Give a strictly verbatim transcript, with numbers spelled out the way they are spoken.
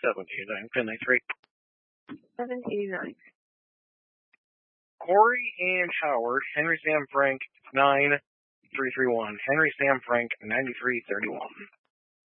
seven eighty-nine, pin ninety-three. seven eighty-nine. Corey and Howard, Henry Sam Frank, nine three three one. Henry Sam Frank, ninety-three thirty-one.